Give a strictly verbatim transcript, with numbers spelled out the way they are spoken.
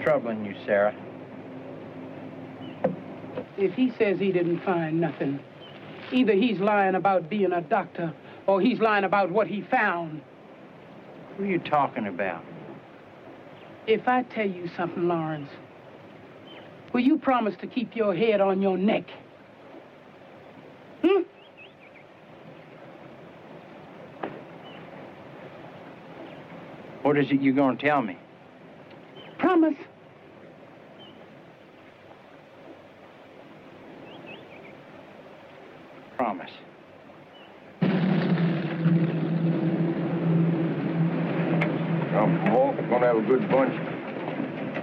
troubling you, Sarah? If he says he didn't find nothing, either he's lying about being a doctor or he's lying about what he found. What are you talking about? If I tell you something, Lawrence, will you promise to keep your head on your neck? Hmm? What is it you're going to tell me? Promise. Promise. Come, Paul. We're gonna have a good bunch.